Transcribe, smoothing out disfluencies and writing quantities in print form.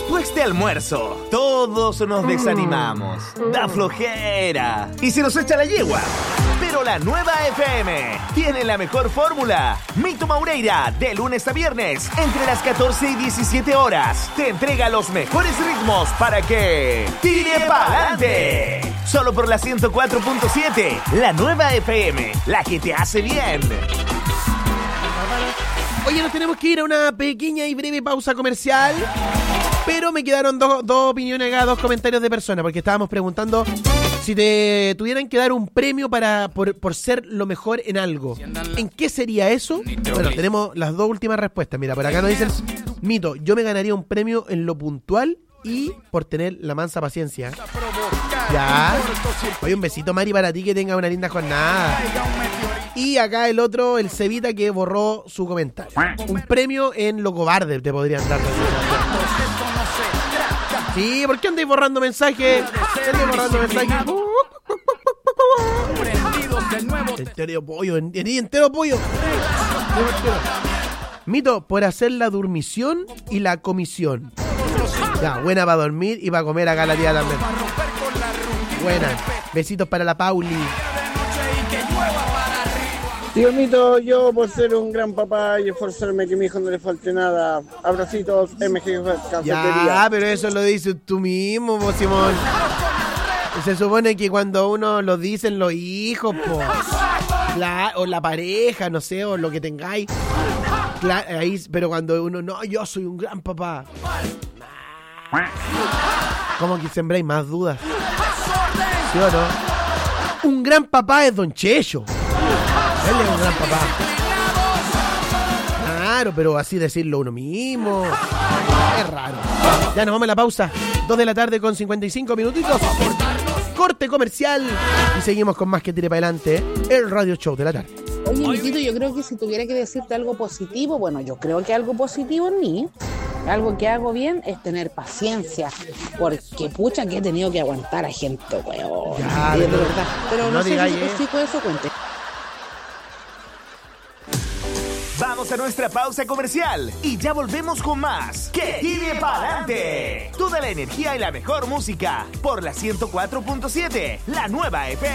Después de almuerzo, todos nos desanimamos. Da flojera. Y se nos echa la yegua. Pero la nueva FM tiene la mejor fórmula. Mito Maureira, de lunes a viernes, entre las 14 y 17 horas, te entrega los mejores ritmos para que tire pa'lante. Solo por la 104.7, la nueva FM, la que te hace bien. Oye, nos tenemos que ir a una pequeña y breve pausa comercial, pero me quedaron dos opiniones acá, dos comentarios de personas, porque estábamos preguntando si te tuvieran que dar un premio por ser lo mejor en algo. ¿En qué sería eso? Bueno, tenemos las dos últimas respuestas. Mira, por acá nos dicen, Mito, yo me ganaría un premio en lo puntual y por tener la mansa paciencia. Ya. Oye, un besito, Mari, para ti, que tenga una linda jornada. Y acá el otro, el Cevita, que borró su comentario. Un premio en lo cobarde te podrían dar. Sí, ¿por qué andáis borrando mensajes? Entero pollo, entero pollo. Mito, por hacer la durmición y la comisión. Ya, buena para dormir y para comer acá la tía también. Buena. Besitos para la Pauli. Tío Mito, yo por ser un gran papá y esforzarme que a mi hijo no le falte nada. Abracitos, MG Cafetería. Ya, pero eso lo dices tú mismo, Simón. Se supone que cuando uno lo dicen los hijos, o la pareja, no sé, o lo que tengáis. Ahí, pero cuando uno, no, yo soy un gran papá. ¿Cómo que sembráis más dudas? ¿Sí o no? Un gran papá es Don Checho. Él es un gran papá. Claro, pero así decirlo uno mismo es raro. Ya nos vamos a la pausa. 2 de la tarde con 55 minutitos. Corte comercial. Y seguimos con más que tire para adelante. El radio show de la tarde. Oye, Mitito, yo creo que si tuviera que decirte algo positivo, bueno, yo creo que algo positivo en mí, algo que hago bien, es tener paciencia. Porque pucha que he tenido que aguantar a gente, weón. Ya, de verdad. Pero no sé digáis, si explico eso, cuente. Vamos a nuestra pausa comercial y ya volvemos con más Que Tire Pa'lante. Toda la energía y la mejor música por la 104.7, la nueva FM.